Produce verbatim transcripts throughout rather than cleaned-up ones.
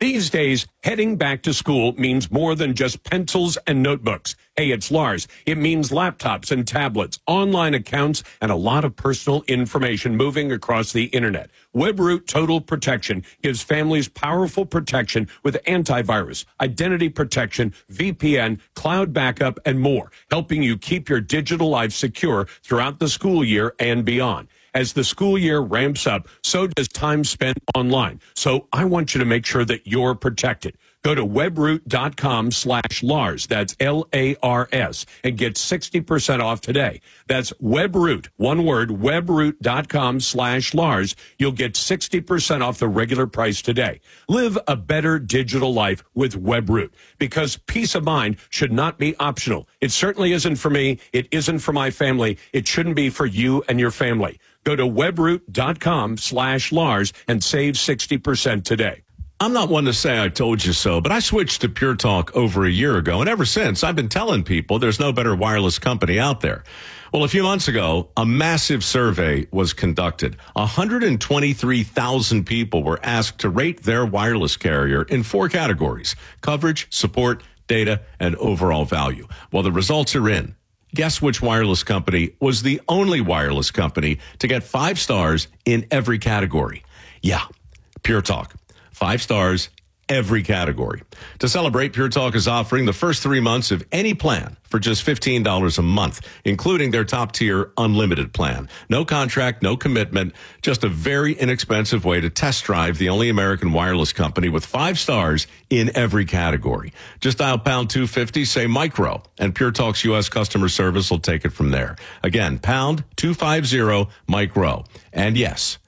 These days, heading back to school means more than just pencils and notebooks. Hey, it's Lars. It means laptops and tablets, online accounts, and a lot of personal information moving across the internet. WebRoot Total Protection gives families powerful protection with antivirus, identity protection, V P N, cloud backup, and more, helping you keep your digital life secure throughout the school year and beyond. As the school year ramps up, so does time spent online. So I want you to make sure that you're protected. Go to webroot.com slash Lars. That's L A R S, and get sixty percent off today. That's WebRoot, one word, webroot.com slash Lars. You'll get sixty percent off the regular price today. Live a better digital life with WebRoot, because peace of mind should not be optional. It certainly isn't for me. It isn't for my family. It shouldn't be for you and your family. Go to webroot.com slash Lars and save sixty percent today. I'm not one to say I told you so, but I switched to Pure Talk over a year ago, and ever since, I've been telling people there's no better wireless company out there. Well, a few months ago, a massive survey was conducted. one hundred twenty-three thousand people were asked to rate their wireless carrier in four categories: coverage, support, data, and overall value. Well, the results are in. Guess which wireless company was the only wireless company to get five stars in every category? Yeah, Pure Talk. Five stars, every category. To celebrate, Pure Talk is offering the first three months of any plan for just fifteen dollars a month, including their top-tier unlimited plan. No contract, no commitment, just a very inexpensive way to test drive the only American wireless company with five stars in every category. Just dial pound two fifty, say micro, and Pure Talk's U S customer service will take it from there. Again, pound two fifty, micro. And yes,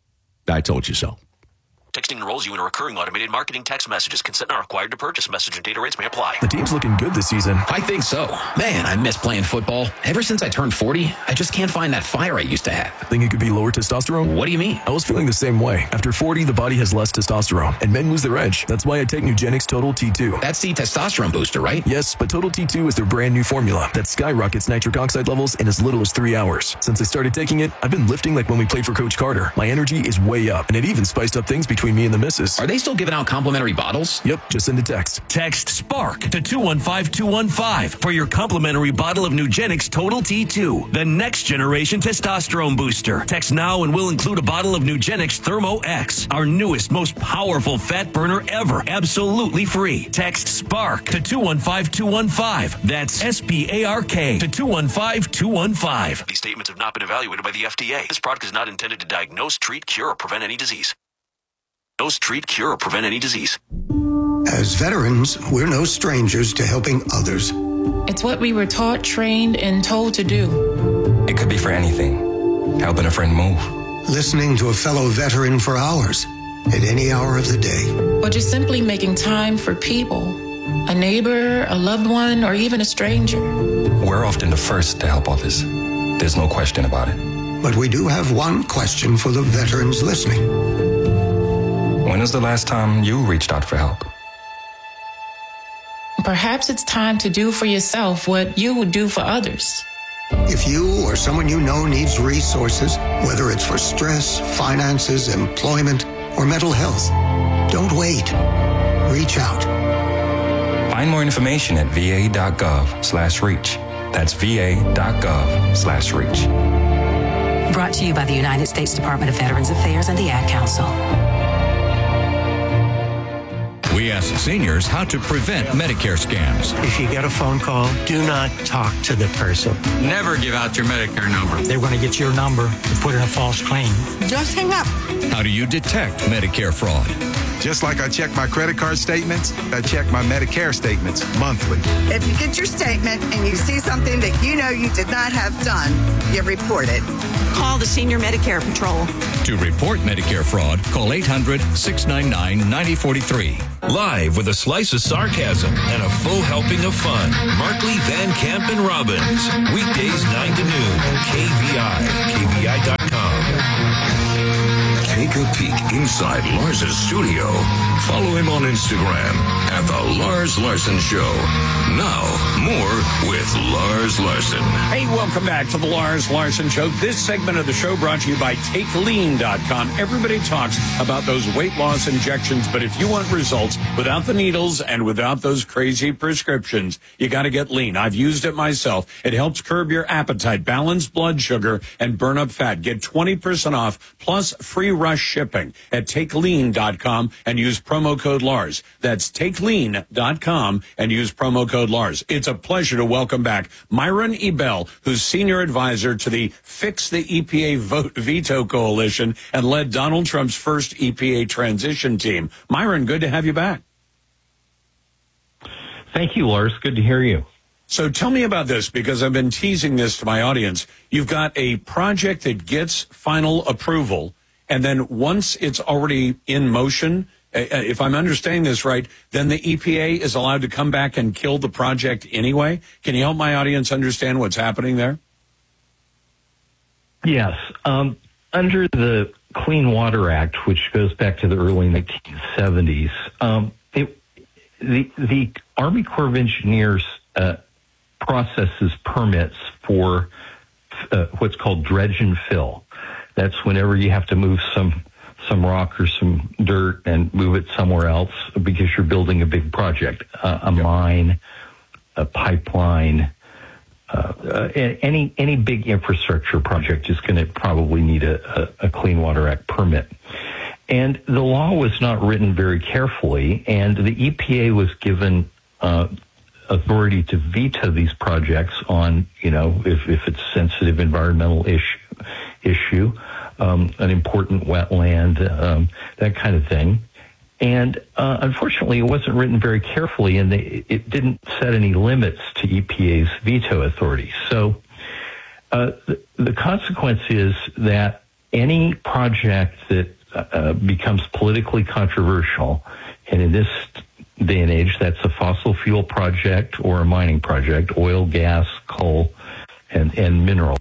I told you so. Texting enrolls you in a recurring automated marketing text messages. Consent not required to purchase. Message and data rates may apply. The team's looking good this season. I think so. Man, I miss playing football. Ever since I turned forty, I just can't find that fire I used to have. Think it could be lower testosterone? What do you mean? I was feeling the same way. After forty, the body has less testosterone, and men lose their edge. That's why I take Nugenix Total T two. That's the testosterone booster, right? Yes, but Total T two is their brand new formula that skyrockets nitric oxide levels in as little as three hours. Since I started taking it, I've been lifting like when we played for Coach Carter. My energy is way up, and it even spiced up things between me and the missus. Are they still giving out complimentary bottles? Yep, just send a text. Text SPARK to two one five two one five for your complimentary bottle of Nugenix Total T two, the next generation testosterone booster. Text now and we'll include a bottle of Nugenix Thermo X, our newest, most powerful fat burner ever, absolutely free. Text SPARK to two one five two one five. That's S P A R K to two one five two one five. These statements have not been evaluated by the F D A. This product is not intended to diagnose, treat, cure, or prevent any disease. Diagnose, treat, cure, or prevent any disease. As veterans, we're no strangers to helping others. It's what we were taught, trained, and told to do. It could be for anything. Helping a friend move. Listening to a fellow veteran for hours, at any hour of the day. Or just simply making time for people. A neighbor, a loved one, or even a stranger. We're often the first to help others. There's no question about it. But we do have one question for the veterans listening. When was the last time you reached out for help? Perhaps it's time to do for yourself what you would do for others. If you or someone you know needs resources, whether it's for stress, finances, employment, or mental health, don't wait. Reach out. Find more information at va.gov slash reach. That's va.gov slash reach. Brought to you by the United States Department of Veterans Affairs and the Ad Council. We ask seniors how to prevent Medicare scams. If you get a phone call, do not talk to the person. Never give out your Medicare number. They're going to get your number and put in a false claim. Just hang up. How do you detect Medicare fraud? Just like I check my credit card statements, I check my Medicare statements monthly. If you get your statement and you see something that you know you did not have done, you report it. Call the Senior Medicare Patrol. To report Medicare fraud, call eight hundred, six nine nine, nine zero four three. Live with a slice of sarcasm and a full helping of fun. Markley, Van Camp, and Robbins. Weekdays nine to noon. K V I. K V I dot com. take a peek inside Lars's studio. Follow him on Instagram at The Lars Larson Show. Now, more with Lars Larson. Hey, welcome back to the Lars Larson Show. This segment of the show brought to you by Take Lean dot com. Everybody talks about those weight loss injections, but if you want results without the needles and without those crazy prescriptions, you got to get lean. I've used it myself. It helps curb your appetite, balance blood sugar, and burn up fat. Get twenty percent off plus free rush shipping at Take Lean dot com and use promo code Lars. That's Take Lean dot com and use promo code Lars. It's a pleasure to welcome back Myron Ebell, who's senior advisor to the Fix the E P A Vote Veto Coalition and led Donald Trump's first E P A transition team. Myron, good to have you back. Thank you, Lars. Good to hear you. So tell me about this, because I've been teasing this to my audience. You've got a project that gets final approval, and then once it's already in motion, if I'm understanding this right, then the E P A is allowed to come back and kill the project anyway. Can you help my audience understand what's happening there? Yes. Um, under the Clean Water Act, which goes back to the early nineteen seventies, um, it, the, the Army Corps of Engineers uh, processes permits for uh, what's called dredge and fill. That's whenever you have to move some some rock or some dirt and move it somewhere else because you're building a big project, uh, a yep. mine, a pipeline, uh, uh, any any big infrastructure project is going to probably need a, a, a Clean Water Act permit. And the law was not written very carefully, and the E P A was given uh, authority to veto these projects on, you know, if, if it's sensitive environmental issue, issue um, an important wetland, um, that kind of thing. And uh, unfortunately, it wasn't written very carefully, and they, it didn't set any limits to E P A's veto authority. So uh, the, the consequence is that any project that uh, becomes politically controversial, and in this day and age, that's a fossil fuel project or a mining project, oil, gas, coal, and, and minerals.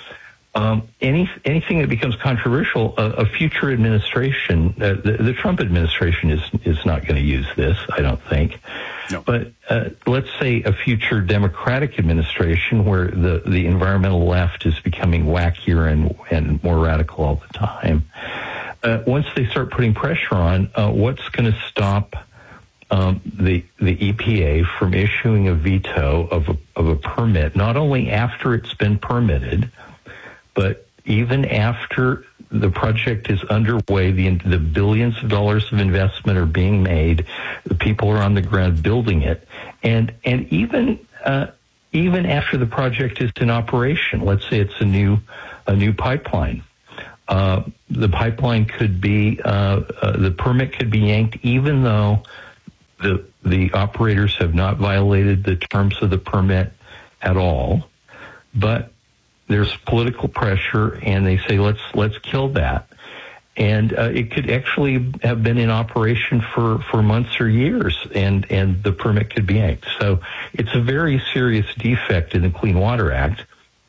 Um, any anything that becomes controversial, a, a future administration, uh, the, the Trump administration is is not going to use this, I don't think. No. But uh, let's say a future Democratic administration where the, the environmental left is becoming wackier and, and more radical all the time. Uh, once they start putting pressure on, uh, what's going to stop um, the the E P A from issuing a veto of a, of a permit, not only after it's been permitted, but even after the project is underway, the, the billions of dollars of investment are being made, the people are on the ground building it, and and even uh, even after the project is in operation, let's say it's a new a new pipeline, uh, the pipeline could be uh, uh, the permit could be yanked, even though the the operators have not violated the terms of the permit at all, but there's political pressure, and they say, let's let's kill that. And uh, it could actually have been in operation for, for months or years, and, and the permit could be yanked. So it's a very serious defect in the Clean Water Act.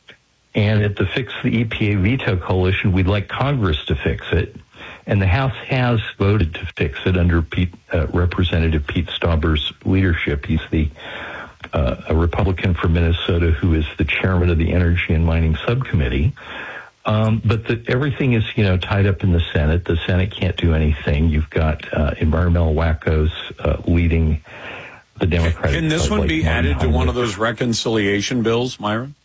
And at the Fix the E P A Veto Coalition, we'd like Congress to fix it. And the House has voted to fix it under Pete, uh, Representative Pete Stauber's leadership. He's the Uh, a Republican from Minnesota who is the chairman of the Energy and Mining Subcommittee. Um, but the, everything is, you know, tied up in the Senate. The Senate can't do anything. You've got uh, environmental wackos uh, leading the Democratic. Can this one be added to one of those reconciliation bills, Myron?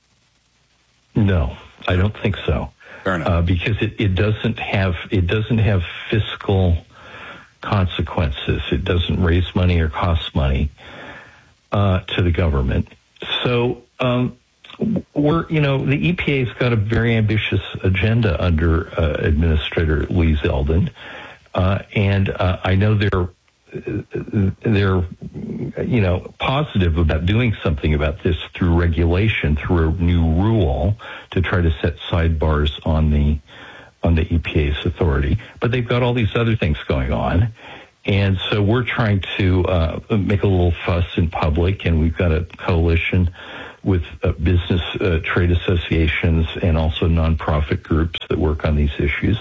No, I don't think so. Fair enough. Uh, because it, it doesn't have it doesn't have fiscal consequences. It doesn't raise money or cost money Uh, to the government. So um, we're, you know, the E P A's got a very ambitious agenda under uh, Administrator Lee Zeldin, uh, and uh, I know they're they're you know positive about doing something about this through regulation, through a new rule to try to set sidebars on the on the E P A's authority. But they've got all these other things going on. And so we're trying to uh, make a little fuss in public, and we've got a coalition with uh, business uh, trade associations and also nonprofit groups that work on these issues.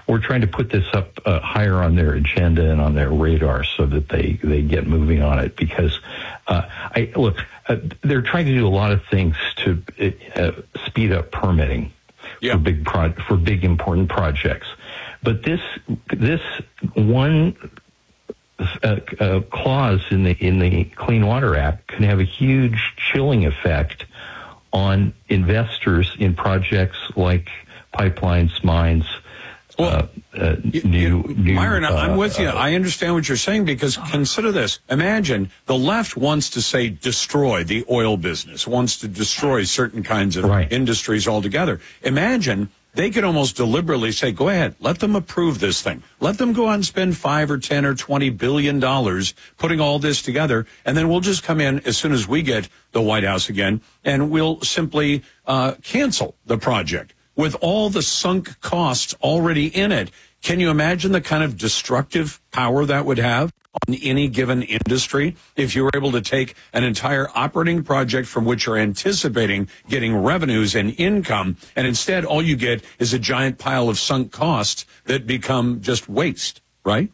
we're trying to put this up uh, higher on their agenda and on their radar so that they, they get moving on it. Because, uh, I look, uh, they're trying to do a lot of things to uh, speed up permitting yeah. for big pro- for big important projects. But this this one uh, uh, clause in the in the Clean Water Act can have a huge chilling effect on investors in projects like pipelines, mines. Well, uh, uh, new, new, Myron, I'm uh, with you. uh, I understand what you're saying, because consider this. Imagine the left wants to, say, destroy the oil business, wants to destroy certain kinds of right. industries altogether. Imagine they could almost deliberately say, go ahead, let them approve this thing. Let them go out and spend five or ten or twenty billion dollars putting all this together, and then we'll just come in as soon as we get the White House again, and we'll simply uh, cancel the project. With all the sunk costs already in it, can you imagine the kind of destructive power that would have on any given industry if you were able to take an entire operating project from which you're anticipating getting revenues and income, and instead all you get is a giant pile of sunk costs that become just waste, right?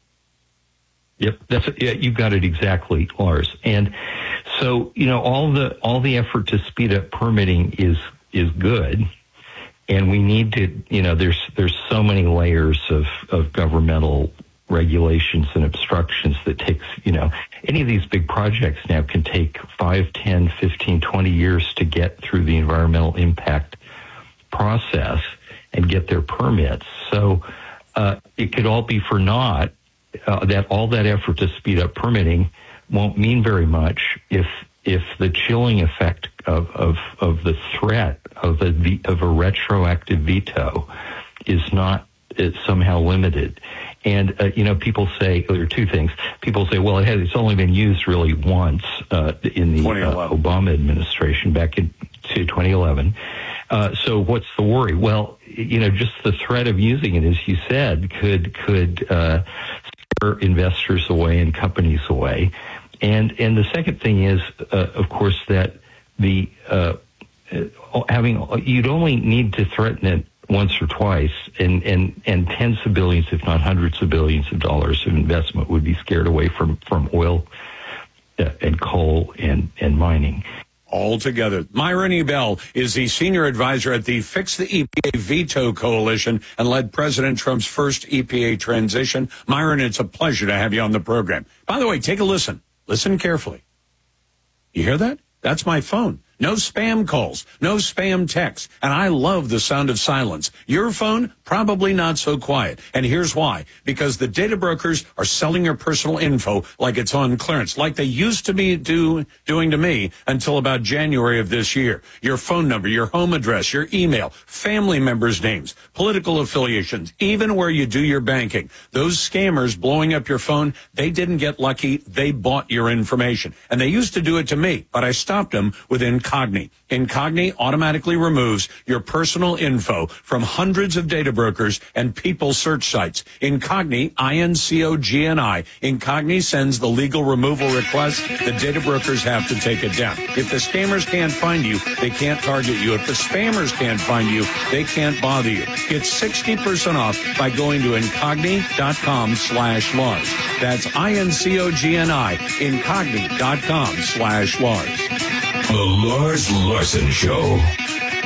Yep, that's yeah, you got it exactly, Lars. And so, you know, all the all the effort to speed up permitting is is good. And we need to, you know, there's there's so many layers of, of governmental regulations and obstructions that takes, you know, any of these big projects now can take five, ten, fifteen, twenty years to get through the environmental impact process and get their permits. So uh, it could all be for naught. Uh, that all that effort to speed up permitting won't mean very much if if the chilling effect of, of, of the threat of a, of a retroactive veto is not is somehow limited. And, uh, you know, people say, there are two things. People say, well, it has, it's only been used really once uh, in the uh, Obama administration back in to twenty eleven. Uh, so what's the worry? Well, you know, just the threat of using it, as you said, could could uh, scare investors away and companies away. And and the second thing is, uh, of course, that the uh, having you'd only need to threaten it once or twice, and, and, and tens of billions, if not hundreds of billions of dollars of investment would be scared away from, from oil uh, and coal and, and mining. Altogether. Myron Ebell is the senior advisor at the Fix the E P A Veto Coalition and led President Trump's first E P A transition. Myron, it's a pleasure to have you on the program. By the way, take a listen. Listen carefully. You hear that? That's my phone. No spam calls, no spam texts, and I love the sound of silence. Your phone, probably not so quiet. And here's why. Because the data brokers are selling your personal info like it's on clearance, like they used to be do, doing to me until about January of this year. Your phone number, your home address, your email, family members' names, political affiliations, even where you do your banking. Those scammers blowing up your phone, they didn't get lucky. They bought your information. And they used to do it to me, but I stopped them with Incogni. Incogni automatically removes your personal info from hundreds of data brokers and people search sites. Incogni, I N C O G N I. Incogni sends the legal removal request. The data brokers have to take it down. If the scammers can't find you, they can't target you. If the spammers can't find you, they can't bother you. Get sixty percent off by going to incogni.com slash Lars. That's I N C O G N I, incogni.com slash Lars. The Lars Larson Show.